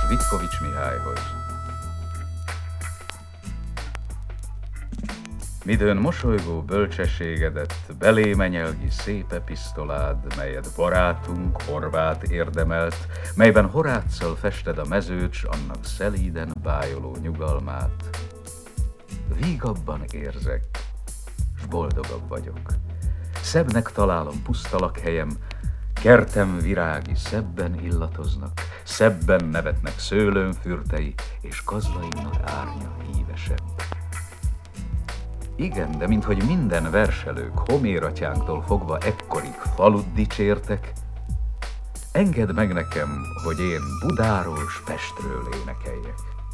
Vitkovics Mihályhoz. Midőn mosolygó bölcsességedet, belémenyelgi szép episztolád, melyet barátunk Horváth érdemelt, melyben Horáccal fested a mezőcs, annak szelíden bájoló nyugalmát. Vígabban érzek, s boldogabb vagyok. Szebbnek találom puszta lakhelyem, kertem virági szebben illatoznak, szebben nevetnek szőlőm fürtei, és kazlaimnak árnya hívesebb. Igen, de minthogy minden verselők Homér atyánktól fogva ekkorig falut dicsértek, engedd meg nekem, hogy én Budáról s Pestről énekeljek.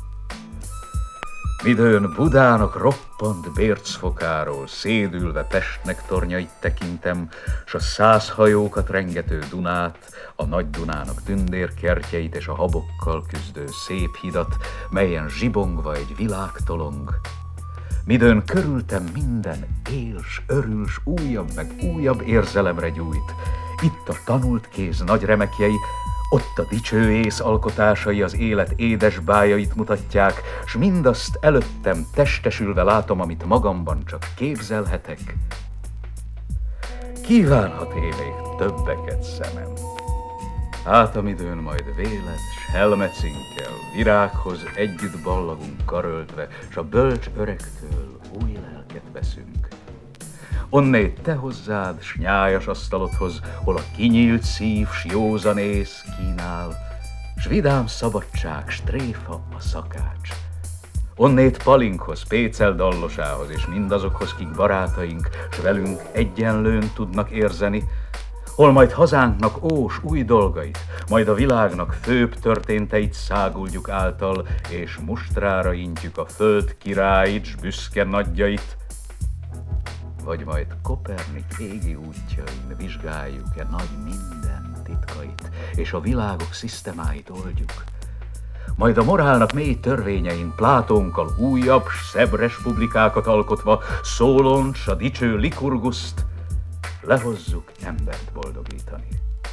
Midőn Budának roppant bércfokáról szédülve Pestnek tornyait tekintem, s a 100 hajókat rengető Dunát, a Nagy Dunának tündérkertjeit és a habokkal küzdő szép hidat, melyen zsibongva egy világ tolong. Midőn körültem minden él s örül s újabb meg újabb érzelemre gyújt. Itt a tanult kéz nagy remekjei, ott a dicső ész alkotásai az élet édes bájait mutatják, s mindazt előttem testesülve látom, amit magamban csak képzelhetek. Kívánhat-é még többeket szemem? Hát amidőn majd véled, s helmecinkkel, virághoz együtt ballagunk karöltve, s a bölcs öregtől új lelket veszünk. Onnét te hozzád, s nyájas asztalodhoz, hol a kinyílt szív, s józan ész kínál, s vidám szabadság, s tréfa a szakács. Onnét Palinkhoz, Pécel dallosához, és mindazokhoz, kik barátaink, s velünk egyenlőn tudnak érzeni, hol majd hazánknak ós új dolgait, majd a világnak főbb történteit száguldjuk által, és mustrára intjük a föld királyit, s büszke nagyjait, vagy majd Kopernik égi útjain vizsgáljuk-e nagy minden titkait, és a világok szisztemáit oldjuk. Majd a morálnak mély törvényein Plátónkkal újabb, szebb republikákat alkotva, Szólont s a dicső Likurguszt lehozzuk embert boldogítani.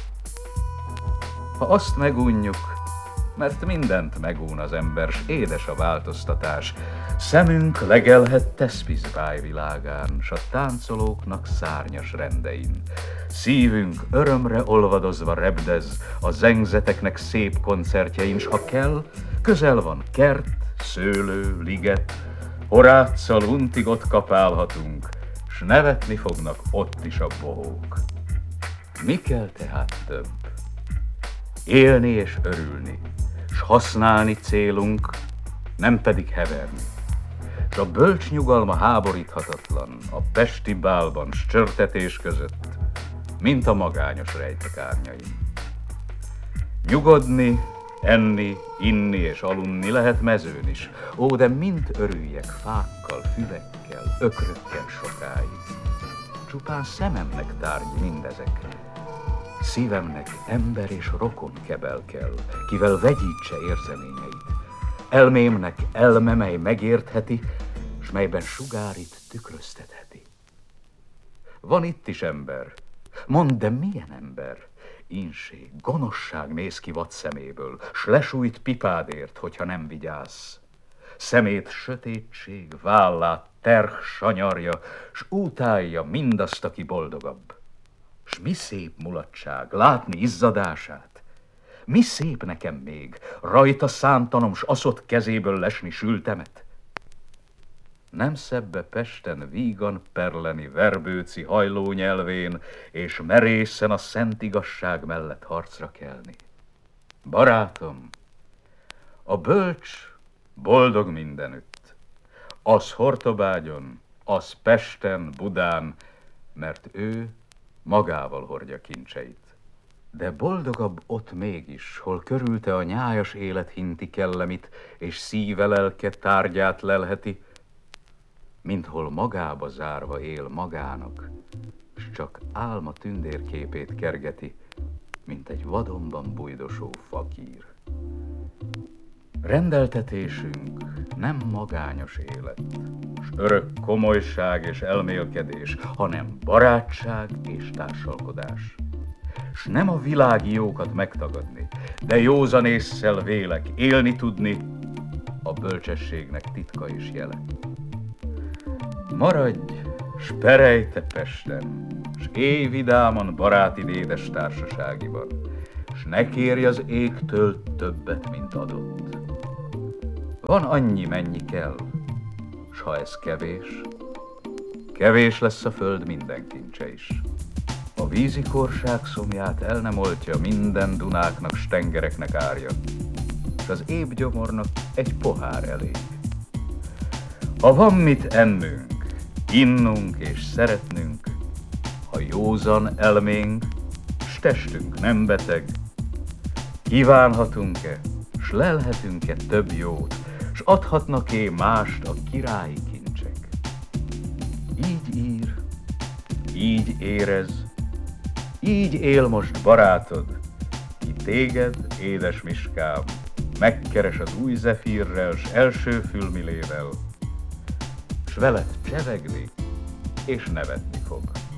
Ha azt megunjuk, mert mindent megún az ember, s édes a változtatás, szemünk legelhet Teszpisz bájvilágán, s a táncolóknak szárnyas rendein. Szívünk örömre olvadozva rebdez a zengzeteknek szép koncertjein, s ha kell, közel van kert, szőlő, liget, Horáccal untig ott kapálhatunk, s nevetni fognak ott is a bohók. Mi kell tehát több? Élni és örülni, s használni célunk, nem pedig heverni. S a bölcs nyugalma háboríthatatlan a pesti bálban s csörtetés között, mint a magányos rejtek árnyain. Nyugodni, enni, inni és aludni lehet mezőn is, ó, de mind örüljek fákkal, füvekkel, ökrökkel sokáig. Csupán szememnek tárgy mindezek, szívemnek ember és rokon kebel kell, kivel vegyítse érzeményeit. Elmémnek elme, mely megértheti, s melyben sugárit tükröztetheti. Van itt is ember, mondd, de milyen ember? Inség, gonoszság néz ki vad szeméből, s lesújt pipádért, hogyha nem vigyázz. Szemét sötétség, vállát terh sanyarja, s utálja mindazt, aki boldogabb. S mi szép mulatság, látni izzadását? Mi szép nekem még, rajta szántanom, s aszott kezéből lesni sültemet? Nem szebbe Pesten vígan perleni verbőci hajló nyelvén, és merészen a szent igazság mellett harcra kelni. Barátom, a bölcs boldog mindenütt, az Hortobágyon, az Pesten, Budán, mert ő magával hordja kincseit. De boldogabb ott mégis, hol körülte a nyájas élet hinti kellemit, és szíve lelke tárgyát lelheti, mint hol magába zárva él magának, s csak álma tündérképét kergeti, mint egy vadonban bujdosó fakír. Rendeltetésünk nem magányos élet, s örök komolyság és elmélkedés, hanem barátság és társalkodás. s nem a világi jókat megtagadni, de józan ésszel vélek élni tudni, a bölcsességnek titka és jele. Maradj, s perelj te Pesten, s élj vidáman baráti édes társaságiban, s ne kérj az égtől többet, mint adott. Van annyi, mennyi kell, s ha ez kevés, kevés lesz a föld minden kincse is. A vízi korság szomját el nem oltja minden dunáknak, s tengereknek árja, s az ébb gyomornak egy pohár elég. Ha van mit ennünk, innunk és szeretnünk, ha józan elménk, s testünk nem beteg, kívánhatunk-e, s lelhetünk-e több jót, s adhatnak-e mást a királyi kincsek? Így ír, így érez, így él most barátod, ki téged, édes Miskám, megkeres az új zefírrel, s első fülmilével, s veled csevegni és nevetni fog.